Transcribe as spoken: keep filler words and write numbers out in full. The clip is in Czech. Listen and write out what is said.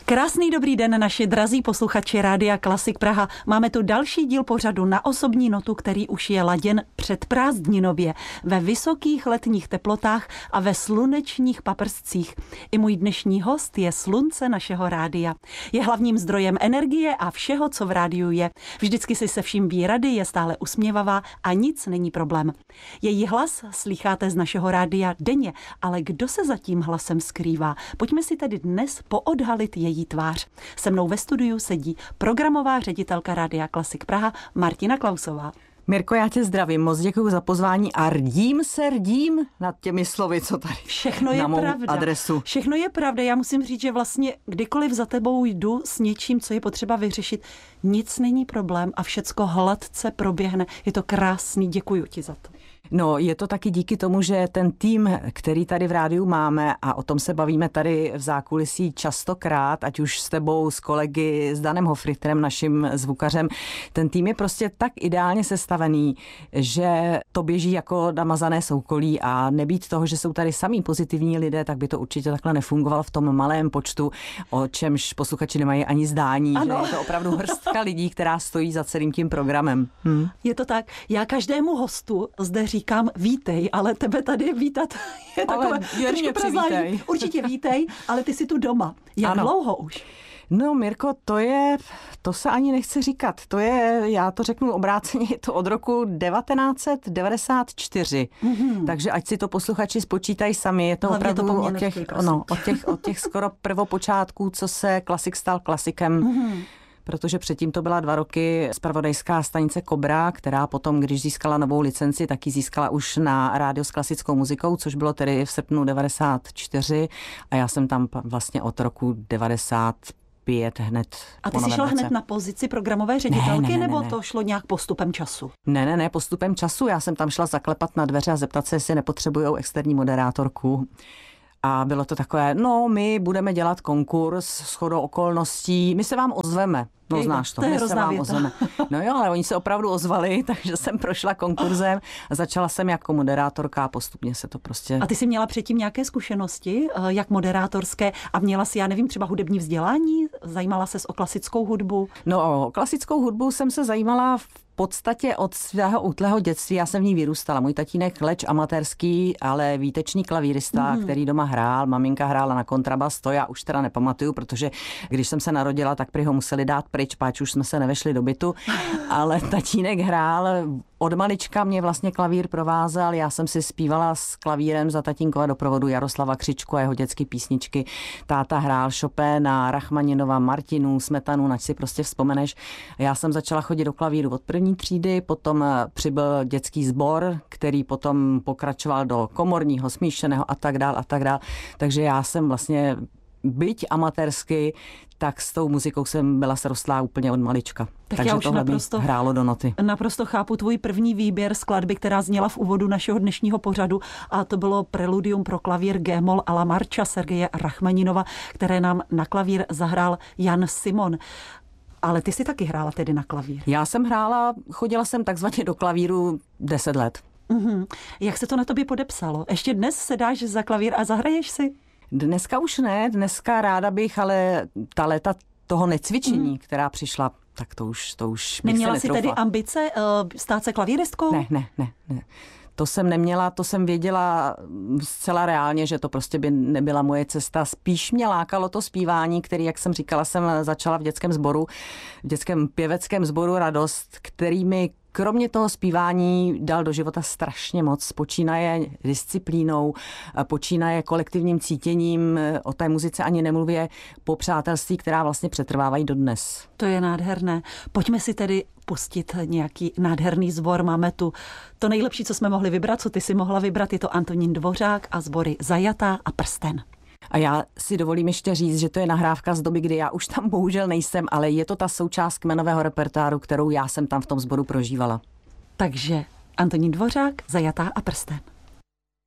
Krásný dobrý den, naši drazí posluchači Rádia Klasik Praha. Máme tu další díl pořadu Na osobní notu, který už je laděn předprázdninově, ve vysokých letních teplotách a ve slunečních paprscích. I můj dnešní host je slunce našeho rádia. Je hlavním zdrojem energie a všeho, co v rádiu je. Vždycky si se vším ví rady, je stále usměvavá a nic není problém. Její hlas slýcháte z našeho rádia denně, ale kdo se za tím hlasem skrývá? Pojďme si tedy dnes poodhalit její tvář. Se mnou ve studiu sedí programová ředitelka Rádia Klasik Praha Martina Klausová. Mirko, já tě zdravím, moc děkuji za pozvání a rdím se, rdím nad těmi slovy, co tady Všechno je na mou pravda. adresu. Všechno je pravda. Já musím říct, že vlastně kdykoliv za tebou jdu s něčím, co je potřeba vyřešit, nic není problém a všecko hladce proběhne. Je to krásný, děkuji ti za to. No, je to taky díky tomu, že ten tým, který tady v rádiu máme, a o tom se bavíme tady v zákulisí častokrát, ať už s tebou, s kolegy, s Danem Hofrichterem, naším zvukařem, ten tým je prostě tak ideálně sestavený, že to běží jako namazané soukolí a nebýt toho, že jsou tady samý pozitivní lidé, tak by to určitě takhle nefungovalo v tom malém počtu, o čemž posluchači nemají ani zdání, ano. Že je to opravdu hrstka lidí, která stojí za celým tím programem. Hm. Je to tak. Já každému hostu zde říkám vítej, ale tebe tady vítat je takové trošku prazvláštní. Určitě vítej, ale ty jsi tu doma. Jak ano. Dlouho už? No, Mirko, to je, to se ani nechce říkat. To je, já to řeknu obráceně, je to od roku devatenáct set devadesát čtyři. Mm-hmm. Takže ať si to posluchači spočítají sami, je to hlavně opravdu to od těch, no, od těch, od těch skoro prvopočátků, co se klasik stal klasikem. Mm-hmm. Protože předtím to byla dva roky zpravodajská stanice Kobra, která potom, když získala novou licenci, tak ji získala už na rádio s klasickou muzikou, což bylo tedy v srpnu devadesát čtyři a já jsem tam vlastně od roku devadesát pět hned. A ty jsi šla hned na pozici programové ředitelky, ne, ne, ne, nebo ne. To šlo nějak postupem času? Ne, ne, ne, postupem času. Já jsem tam šla zaklepat na dveře a zeptat se, jestli nepotřebujou externí moderátorku. A bylo to takové, no, my budeme dělat konkurs shodou okolností, my se vám ozveme. No, Ej, znáš to, to my se vám ozveme. No jo, ale oni se opravdu ozvali, takže jsem prošla konkurzem a začala jsem jako moderátorka a postupně se to prostě... A ty jsi měla předtím nějaké zkušenosti, jak moderátorské, a měla si, já nevím, třeba hudební vzdělání? Zajímala ses o klasickou hudbu? No, o klasickou hudbu jsem se zajímala v podstatě od svého útlého dětství, já jsem v ní vyrůstala. Můj tatínek leč amatérský, ale výtečný klavírista, mm. který doma hrál, maminka hrála na kontrabas, to já už teda nepamatuju, protože když jsem se narodila, tak prý ho museli dát pryč, páč už jsme se nevešli do bytu, ale tatínek hrál. Od malička mě vlastně klavír provázel, já jsem si zpívala s klavírem za tatínkova doprovodu Jaroslava Křičku a jeho dětské písničky. Táta hrál Chopina, Rachmaninova, Martinu, Smetanu, nač si prostě vzpomeneš. Já jsem začala chodit do klavíru od první třídy, potom přibyl dětský sbor, který potom pokračoval do komorního, smíšeného a tak dál a tak dál. Takže já jsem vlastně byť amatérsky, tak s tou muzikou jsem byla srostlá úplně od malička. Tak takže já už tohle naprosto, hrálo do noty. Naprosto chápu tvůj první výběr skladby, která zněla v úvodu našeho dnešního pořadu, a to bylo preludium pro klavír G-moll a La Marcha Sergeje Rachmaninova, které nám na klavír zahrál Jan Simon. Ale ty si taky hrála tedy na klavír. Já jsem hrála, chodila jsem takzvaně do klavíru deset let. Mm-hmm. Jak se to na tobě podepsalo? Ještě dnes se dáš za klavír a zahraješ si? Dneska už ne, dneska ráda bych, ale ta léta toho necvičení, mm. která přišla, tak to už, to už bych Neměla se jsi netroufla. tedy ambice uh, stát se klavíristkou? Ne, ne, ne, ne. To jsem neměla, to jsem věděla zcela reálně, že to prostě by nebyla moje cesta. Spíš mě lákalo to zpívání, který, jak jsem říkala, jsem začala v dětském sboru, v dětském pěveckém sboru Radost, který mi kromě toho zpívání dal do života strašně moc. Počínaje disciplínou, počínaje kolektivním cítěním, o té muzice ani nemluvě, po přátelství, která vlastně přetrvávají dodnes. To je nádherné. Pojďme si tedy pustit nějaký nádherný sbor. Máme tu to nejlepší, co jsme mohli vybrat, co ty si mohla vybrat, je to Antonín Dvořák a sbory Zajatá a Prsten. A já si dovolím ještě říct, že to je nahrávka z doby, kdy já už tam bohužel nejsem, ale je to ta součást kmenového repertoáru, kterou já jsem tam v tom sboru prožívala. Takže Antonín Dvořák, Zajatá a Prsten.